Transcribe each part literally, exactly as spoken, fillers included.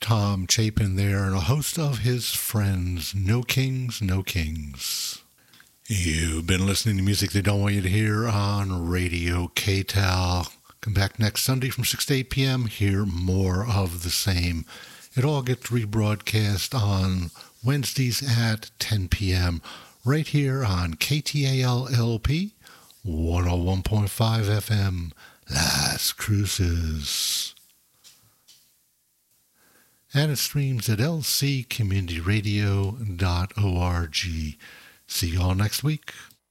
Tom Chapin there and a host of his friends. No Kings, No Kings. You've been listening to music they don't want you to hear on Radio K-Tal. Come back next Sunday from six to eight p.m. Hear more of the same. It all gets rebroadcast on Wednesdays at ten p.m. right here on K T A L L P one oh one point five F M, Las Cruces. And it streams at l c community radio dot org. See you all next week.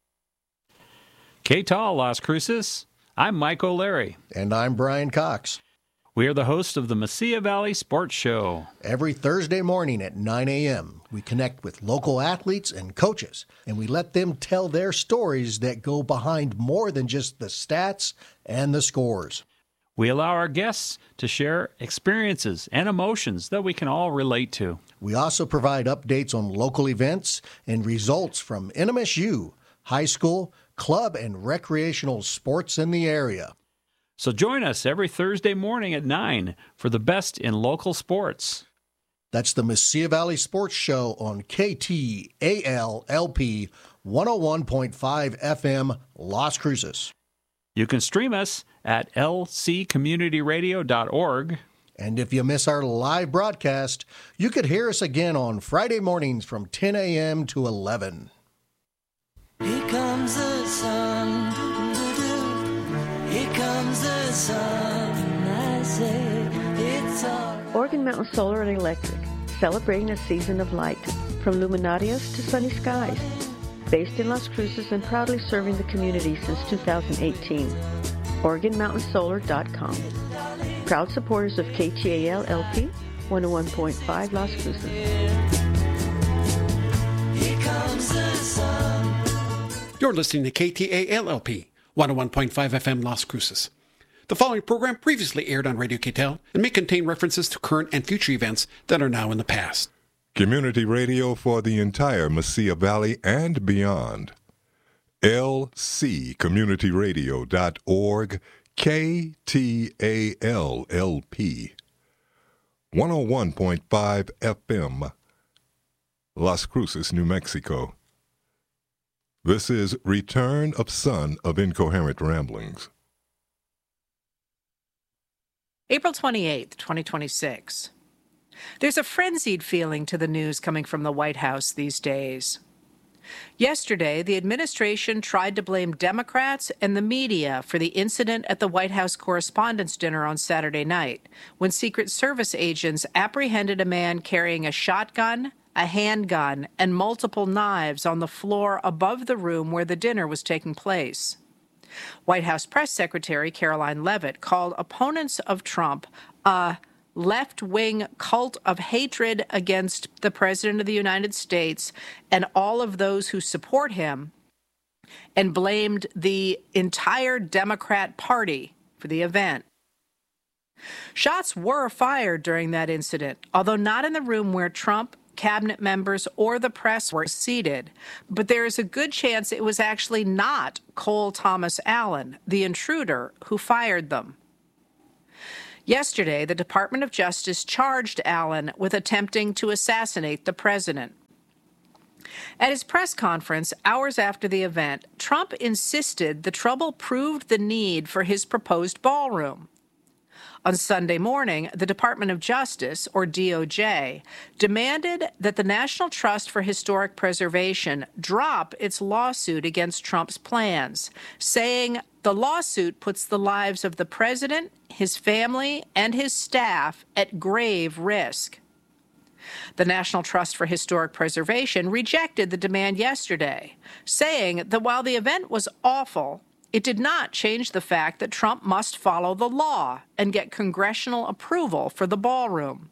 K-Tal, Las Cruces. I'm Mike O'Leary. And I'm Brian Cox. We are the hosts of the Mesilla Valley Sports Show. Every Thursday morning at nine a.m., we connect with local athletes and coaches, and we let them tell their stories that go behind more than just the stats and the scores. We allow our guests to share experiences and emotions that we can all relate to. We also provide updates on local events and results from N M S U, high school, club, and recreational sports in the area. So join us every Thursday morning at nine for the best in local sports. That's the Mesilla Valley Sports Show on K T A L L P one oh one point five F M, Las Cruces. You can stream us at l c community radio dot org. And if you miss our live broadcast, you could hear us again on Friday mornings from ten a.m. to eleven. Here comes the sun. Here comes the sun. I say it's all. Oregon Mountain Solar and Electric, celebrating a season of light, from luminarias to sunny skies. Based in Las Cruces and proudly serving the community since two thousand eighteen. Oregon Mountain Solar dot com. Proud supporters of K T A L L P one oh one point five Las Cruces. Here comes the sun. You're listening to K T A L L P one oh one point five F M Las Cruces. The following program previously aired on Radio K-Tel and may contain references to current and future events that are now in the past. Community radio for the entire Mesilla Valley and beyond. l c community radio dot org, K T A L L P one oh one point five F M, Las Cruces, New Mexico. This is Return of Son of Incoherent Ramblings. April twenty-eighth, twenty twenty-six. There's a frenzied feeling to the news coming from the White House these days. Yesterday, the administration tried to blame Democrats and the media for the incident at the White House Correspondents' Dinner on Saturday night, when Secret Service agents apprehended a man carrying a shotgun, a handgun, and multiple knives on the floor above the room where the dinner was taking place. White House Press Secretary Caroline Leavitt called opponents of Trump a left-wing cult of hatred against the President of the United States and all of those who support him, and blamed the entire Democrat Party for the event. Shots were fired during that incident, although not in the room where Trump, cabinet members, or the press were seated. But there is a good chance it was actually not Cole Thomas Allen, the intruder, who fired them. Yesterday, the Department of Justice charged Allen with attempting to assassinate the president. At his press conference, hours after the event, Trump insisted the trouble proved the need for his proposed ballroom. On Sunday morning, the Department of Justice, or D O J, demanded that the National Trust for Historic Preservation drop its lawsuit against Trump's plans, saying the lawsuit puts the lives of the president, his family, and his staff at grave risk. The National Trust for Historic Preservation rejected the demand yesterday, saying that while the event was awful, it did not change the fact that Trump must follow the law and get congressional approval for the ballroom.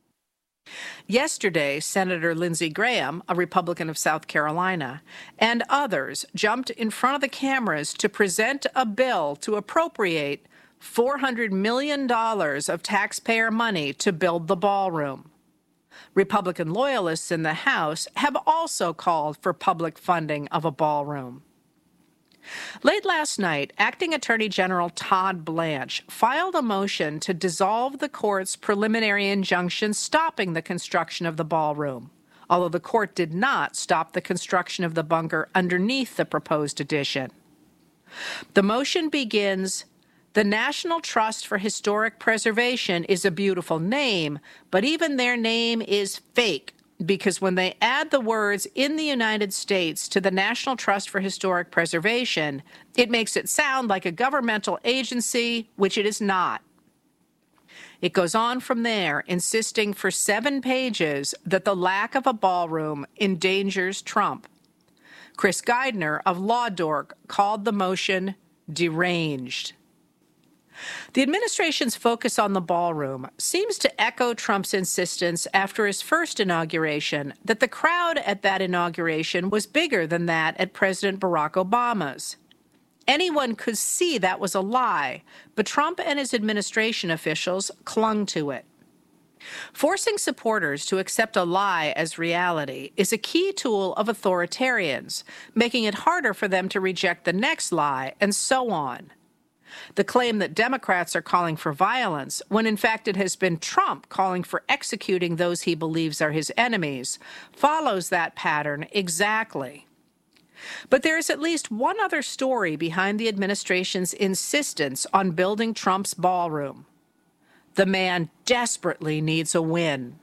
Yesterday, Senator Lindsey Graham, a Republican of South Carolina, and others jumped in front of the cameras to present a bill to appropriate four hundred million dollars of taxpayer money to build the ballroom. Republican loyalists in the House have also called for public funding of a ballroom. Late last night, Acting Attorney General Todd Blanche filed a motion to dissolve the court's preliminary injunction stopping the construction of the ballroom, although the court did not stop the construction of the bunker underneath the proposed addition. The motion begins, "The National Trust for Historic Preservation is a beautiful name, but even their name is fake, because when they add the words in the United States to the National Trust for Historic Preservation, it makes it sound like a governmental agency, which it is not." It goes on from there, insisting for seven pages that the lack of a ballroom endangers Trump. Chris Geidner of Law Dork called the motion deranged. The administration's focus on the ballroom seems to echo Trump's insistence after his first inauguration that the crowd at that inauguration was bigger than that at President Barack Obama's. Anyone could see that was a lie, but Trump and his administration officials clung to it. Forcing supporters to accept a lie as reality is a key tool of authoritarians, making it harder for them to reject the next lie, and so on. The claim that Democrats are calling for violence, when in fact it has been Trump calling for executing those he believes are his enemies, follows that pattern exactly. But there is at least one other story behind the administration's insistence on building Trump's ballroom. The man desperately needs a win.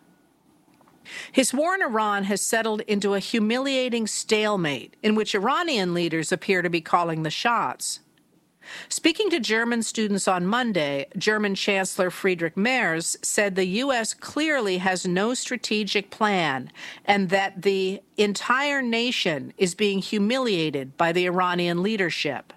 His war in Iran has settled into a humiliating stalemate in which Iranian leaders appear to be calling the shots. Speaking to German students on Monday, German Chancellor Friedrich Merz said the U S clearly has no strategic plan and that the entire nation is being humiliated by the Iranian leadership.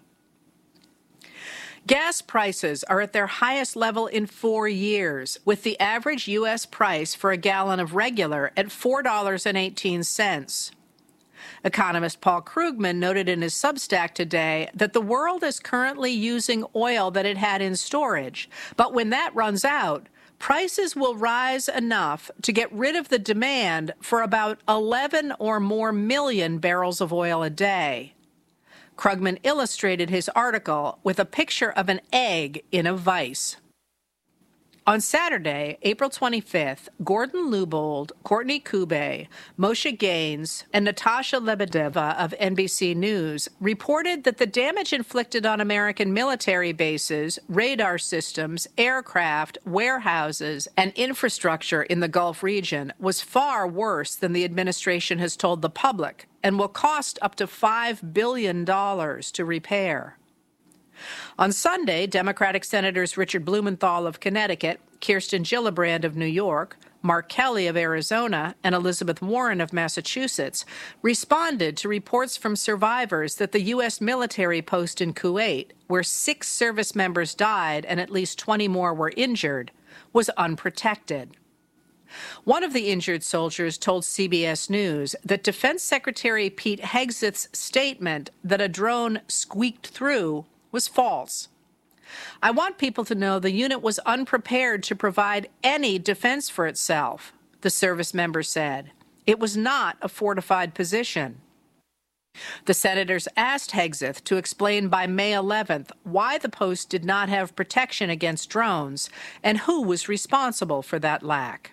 Gas prices are at their highest level in four years, with the average U S price for a gallon of regular at four dollars and eighteen cents. Economist Paul Krugman noted in his Substack today that the world is currently using oil that it had in storage, but when that runs out, prices will rise enough to get rid of the demand for about eleven or more million barrels of oil a day. Krugman illustrated his article with a picture of an egg in a vise. On Saturday, April twenty-fifth, Gordon Lubold, Courtney Kube, Moshe Gaines, and Natasha Lebedeva of N B C News reported that the damage inflicted on American military bases, radar systems, aircraft, warehouses, and infrastructure in the Gulf region was far worse than the administration has told the public and will cost up to five billion dollars to repair. On Sunday, Democratic Senators Richard Blumenthal of Connecticut, Kirsten Gillibrand of New York, Mark Kelly of Arizona, and Elizabeth Warren of Massachusetts responded to reports from survivors that the U S military post in Kuwait, where six service members died and at least twenty more were injured, was unprotected. One of the injured soldiers told C B S News that Defense Secretary Pete Hegseth's statement that a drone squeaked through was false. "I want people to know the unit was unprepared to provide any defense for itself," the service member said. "It was not a fortified position." The senators asked Hegseth to explain by May eleventh why the post did not have protection against drones and who was responsible for that lack.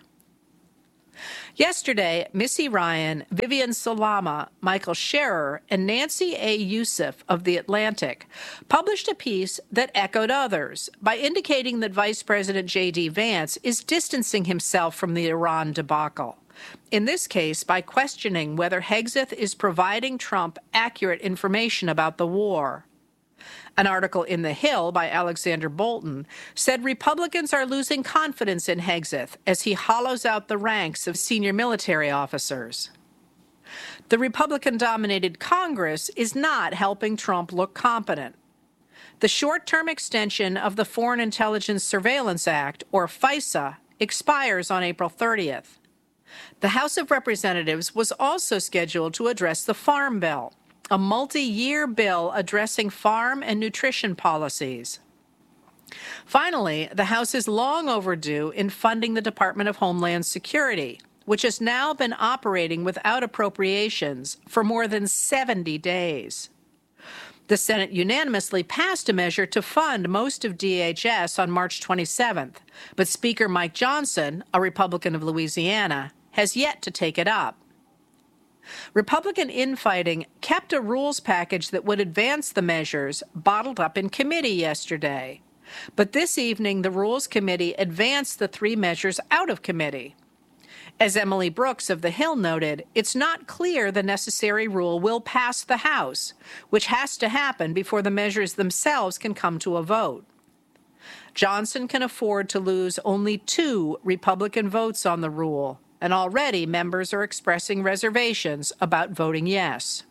Yesterday, Missy Ryan, Vivian Salama, Michael Scherer, and Nancy A. Youssef of The Atlantic published a piece that echoed others by indicating that Vice President J D. Vance is distancing himself from the Iran debacle, in this case by questioning whether Hegseth is providing Trump accurate information about the war. An article in The Hill by Alexander Bolton said Republicans are losing confidence in Hegseth as he hollows out the ranks of senior military officers. The Republican-dominated Congress is not helping Trump look competent. The short-term extension of the Foreign Intelligence Surveillance Act, or FISA, expires on April thirtieth. The House of Representatives was also scheduled to address the Farm Bill, a multi-year bill addressing farm and nutrition policies. Finally, the House is long overdue in funding the Department of Homeland Security, which has now been operating without appropriations for more than seventy days. The Senate unanimously passed a measure to fund most of D H S on March twenty-seventh, but Speaker Mike Johnson, a Republican of Louisiana, has yet to take it up. Republican infighting kept a rules package that would advance the measures bottled up in committee yesterday. But this evening, the Rules Committee advanced the three measures out of committee. As Emily Brooks of The Hill noted, it's not clear the necessary rule will pass the House, which has to happen before the measures themselves can come to a vote. Johnson can afford to lose only two Republican votes on the rule, and already members are expressing reservations about voting yes.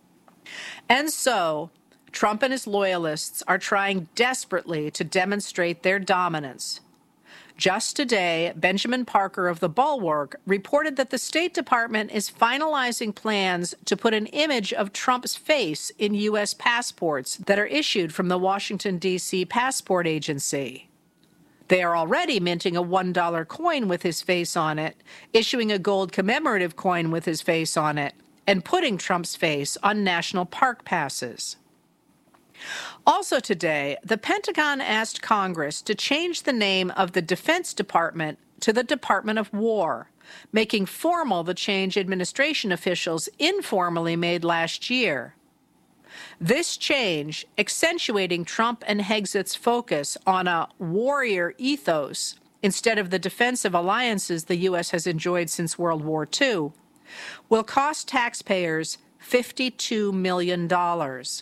And so, Trump and his loyalists are trying desperately to demonstrate their dominance. Just today, Benjamin Parker of The Bulwark reported that the State Department is finalizing plans to put an image of Trump's face in U S passports that are issued from the Washington, D C Passport Agency. They are already minting a one dollar coin with his face on it, issuing a gold commemorative coin with his face on it, and putting Trump's face on national park passes. Also today, the Pentagon asked Congress to change the name of the Defense Department to the Department of War, making formal the change administration officials informally made last year. This change, accentuating Trump and Hegzet's focus on a warrior ethos instead of the defensive alliances the U S has enjoyed since World War Two, will cost taxpayers fifty-two million dollars.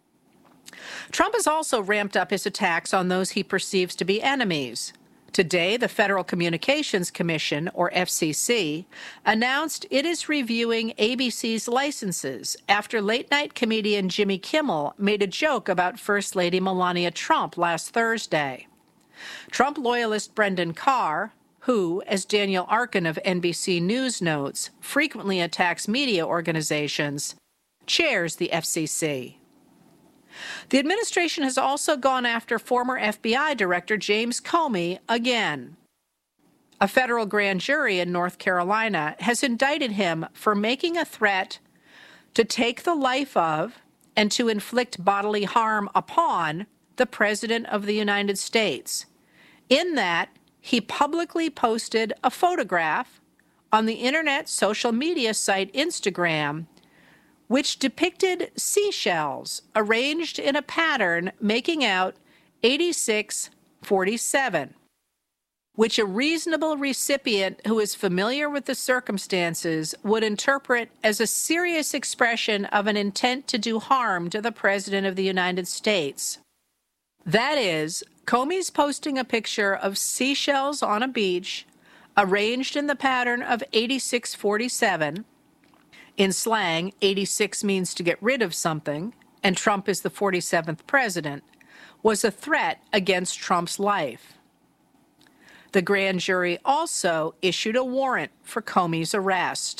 Trump has also ramped up his attacks on those he perceives to be enemies. Today, the Federal Communications Commission, or F C C, announced it is reviewing A B C's licenses after late-night comedian Jimmy Kimmel made a joke about First Lady Melania Trump last Thursday. Trump loyalist Brendan Carr, who, as Daniel Arkin of N B C News notes, frequently attacks media organizations, chairs the F C C. The administration has also gone after former F B I Director James Comey again. A federal grand jury in North Carolina has indicted him for making a threat to take the life of and to inflict bodily harm upon the President of the United States, in that he publicly posted a photograph on the internet social media site Instagram which depicted seashells arranged in a pattern making out eighty-six forty-seven, which a reasonable recipient who is familiar with the circumstances would interpret as a serious expression of an intent to do harm to the President of the United States. That is, Comey's posting a picture of seashells on a beach arranged in the pattern of eighty-six forty-seven. In slang, eighty-six means to get rid of something, and Trump is the forty-seventh president, was a threat against Trump's life. The grand jury also issued a warrant for Comey's arrest.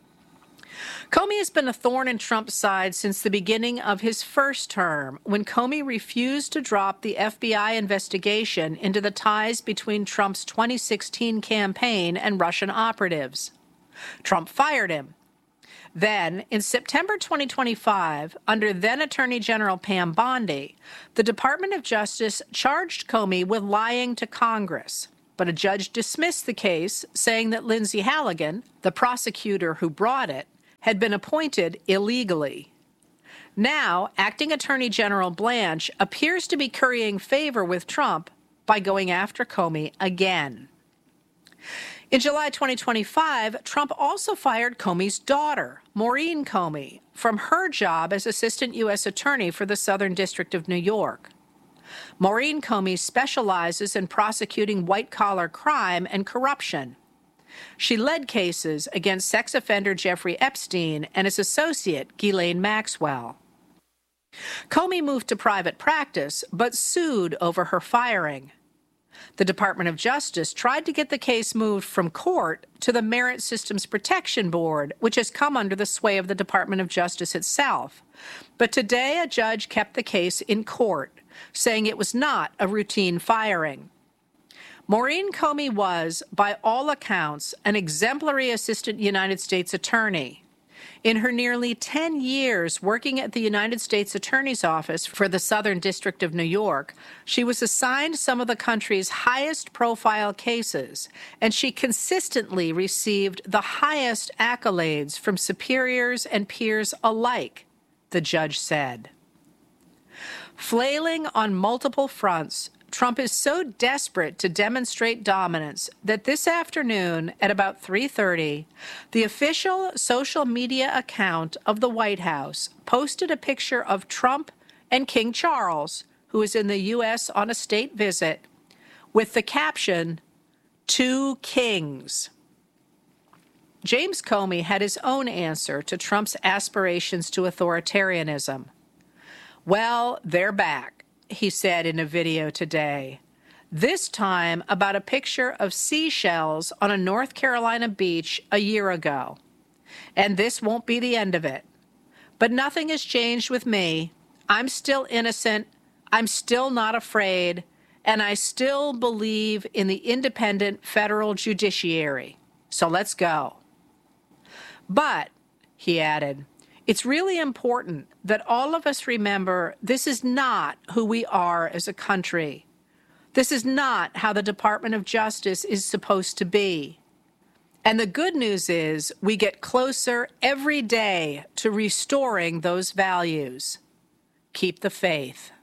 Comey has been a thorn in Trump's side since the beginning of his first term, when Comey refused to drop the F B I investigation into the ties between Trump's twenty sixteen campaign and Russian operatives. Trump fired him. Then, in September twenty twenty-five, under then-Attorney General Pam Bondi, the Department of Justice charged Comey with lying to Congress, but a judge dismissed the case, saying that Lindsay Halligan, the prosecutor who brought it, had been appointed illegally. Now, Acting Attorney General Blanche appears to be currying favor with Trump by going after Comey again. In July twenty twenty-five, Trump also fired Comey's daughter, Maureen Comey, from her job as Assistant U S Attorney for the Southern District of New York. Maureen Comey specializes in prosecuting white-collar crime and corruption. She led cases against sex offender Jeffrey Epstein and his associate, Ghislaine Maxwell. Comey moved to private practice, but sued over her firing. The Department of Justice tried to get the case moved from court to the Merit Systems Protection Board, which has come under the sway of the Department of Justice itself. But today, a judge kept the case in court, saying it was not a routine firing. Maureen Comey was, by all accounts, an exemplary Assistant United States Attorney. In her nearly ten years working at the United States Attorney's Office for the Southern District of New York, she was assigned some of the country's highest-profile cases, and she consistently received the highest accolades from superiors and peers alike, the judge said. Flailing on multiple fronts, Trump is so desperate to demonstrate dominance that this afternoon at about three thirty, the official social media account of the White House posted a picture of Trump and King Charles, who is in the U S on a state visit, with the caption, "Two Kings." James Comey had his own answer to Trump's aspirations to authoritarianism. Well, they're back, he said in a video today, this time about a picture of seashells on a North Carolina beach a year ago. And this won't be the end of it. But nothing has changed with me. I'm still innocent. I'm still not afraid. And I still believe in the independent federal judiciary. So let's go. But, he added, it's really important that all of us remember this is not who we are as a country. This is not how the Department of Justice is supposed to be. And the good news is we get closer every day to restoring those values. Keep the faith.